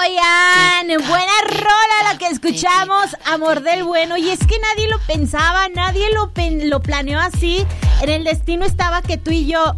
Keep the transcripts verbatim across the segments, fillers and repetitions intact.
Oigan, buena rola la que escuchamos, Amor del Bueno. Y es que nadie lo pensaba, nadie lo, pen- lo planeó así. En el destino estaba que tú y yo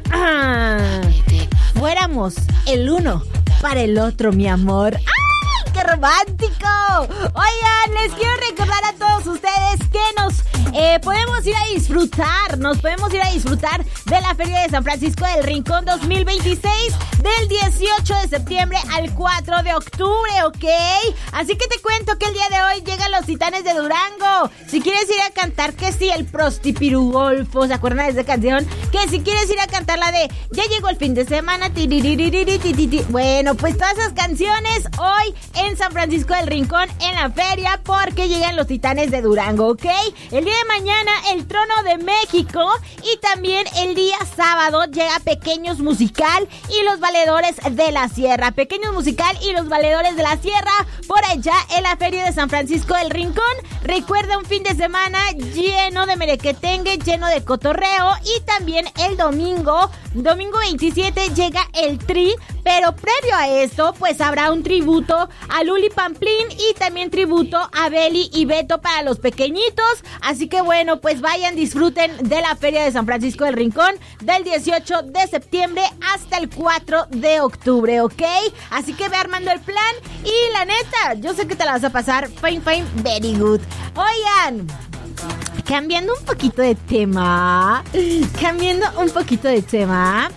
fuéramos el uno para el otro, mi amor. ¡Ay, qué romántico! Oigan, les quiero recordar a todos ustedes que nos eh, podemos ir a disfrutar, nos podemos ir a disfrutar de la Feria de San Francisco del Rincón dos mil veintiséis del dieciocho de septiembre al cuatro de octubre, ¿ok? Así que te cuento que el día de hoy llegan los Titanes de Durango. Si quieres ir a cantar, que sí, el Prostipirugolfo, ¿se acuerdan de esa canción? Que si quieres ir a cantar la de Ya llegó el fin de semana, tiriririririririri. Bueno, pues todas esas canciones hoy en San Francisco del Rincón en la feria, porque llegan los Titanes de Durango, ¿ok? El día de mañana el Trono de México, y también el día sábado llega Pequeños Musical y los Valedores de la Sierra. Pequeños Musical y los Valedores de la Sierra por allá en la feria de San Francisco del Rincón. Recuerda, un fin de semana lleno de merequetengue, lleno de cotorreo. Y también el domingo, domingo veintisiete, llega el Tri. Pero previo a esto, pues habrá un tributo a Luli Pamplín y también tributo a Beli y Beto para los pequeñitos. Así que bueno, pues vayan, disfruten de la Feria de San Francisco del Rincón del dieciocho de septiembre hasta el cuatro de octubre, ¿ok? Así que ve armando el plan y la neta, yo sé que te la vas a pasar fine, fine, very good. Oigan, cambiando un poquito de tema, cambiando un poquito de tema...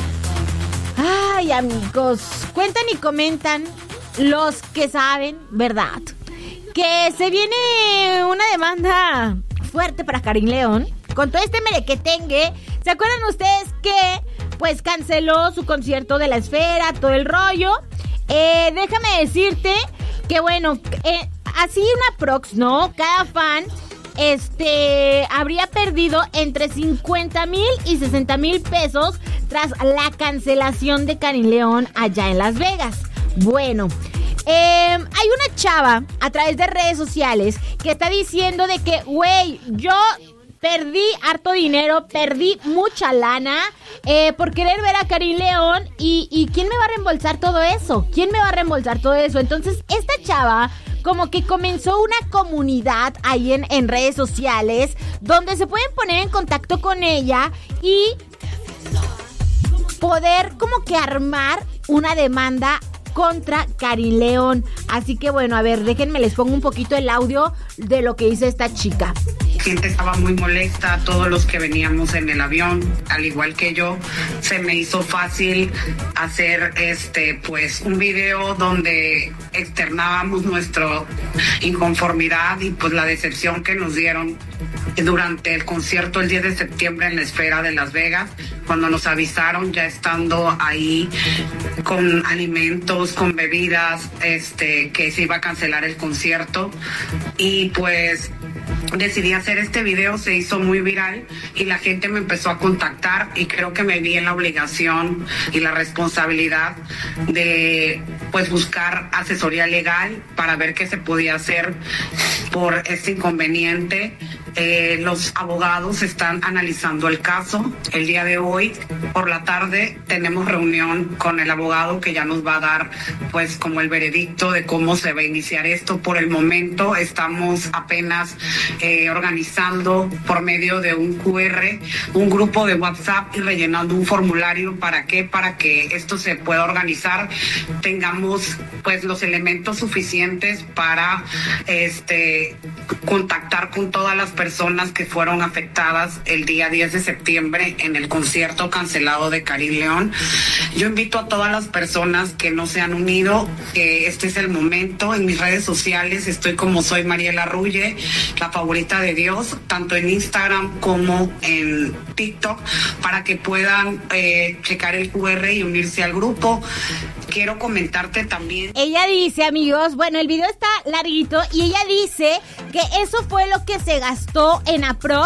Ay, amigos, cuentan y comentan los que saben, ¿verdad? Que se viene una demanda fuerte para Karim León con todo este merequetengue. ¿Se acuerdan ustedes que pues canceló su concierto de la Esfera, todo el rollo? Eh, déjame decirte que bueno, eh, así una prox, ¿no? Cada fan... Este, habría perdido entre cincuenta mil y sesenta mil pesos tras la cancelación de Karim León allá en Las Vegas. Bueno, eh, hay una chava a través de redes sociales que está diciendo de que, güey, yo perdí harto dinero, perdí mucha lana eh, por querer ver a Karim León y, y ¿quién me va a reembolsar todo eso? ¿Quién me va a reembolsar todo eso? Entonces, esta chava como que comenzó una comunidad ahí en, en redes sociales donde se pueden poner en contacto con ella y poder como que armar una demanda contra Karim León. Así que bueno, a ver, déjenme les pongo un poquito el audio de lo que dice esta chica. La gente estaba muy molesta, todos los que veníamos en el avión, al igual que yo, se me hizo fácil hacer este pues un video donde externábamos nuestra inconformidad y pues la decepción que nos dieron durante el concierto el diez de septiembre en la Esfera de Las Vegas, cuando nos avisaron ya estando ahí con alimentos, con bebidas, este que se iba a cancelar el concierto. Y pues decidí hacer este video, se hizo muy viral y la gente me empezó a contactar y creo que me vi en la obligación y la responsabilidad de pues buscar asesoría legal para ver qué se podía hacer por este inconveniente. Eh, los abogados están analizando el caso. El día de hoy por la tarde tenemos reunión con el abogado que ya nos va a dar pues como el veredicto de cómo se va a iniciar esto. Por el momento estamos apenas eh, organizando por medio de un cu erre un grupo de WhatsApp y rellenando un formulario. ¿Para qué? Para que esto se pueda organizar, tengamos pues los elementos suficientes para este contactar con todas las personas que fueron afectadas el día diez de septiembre en el concierto cancelado de Karim León. Yo invito a todas las personas que no se han unido, que este es el momento. En mis redes sociales estoy como soy Mariela Rulle, la favorita de Dios, tanto en Instagram como en TikTok, para que puedan eh, checar el cu erre y unirse al grupo. Quiero comentarte también. Ella dice, amigos, bueno, el video está larguito y ella dice que eso fue lo que se gastó en aprox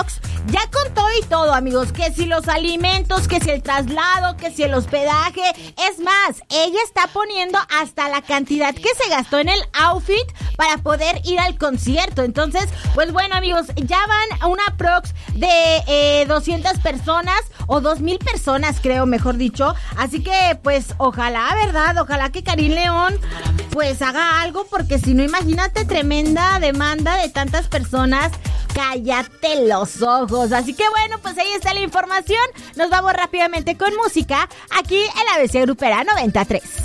ya con todo y todo, amigos, que si los alimentos, que si el traslado, que si el hospedaje, es más, ella está poniendo hasta la cantidad que se gastó en el outfit para poder ir al concierto. Entonces, pues bueno, amigos, ya van una prox de eh, doscientas personas o dos mil personas, creo, mejor dicho. Así que, pues, ojalá, ¿verdad? Ojalá que Karim León, pues, haga algo, porque si no, imagínate, tremenda demanda de tantas personas. Cállate los ojos. Así que bueno, pues ahí está la información. Nos vamos rápidamente con música aquí en la A B C Grupera noventa y tres.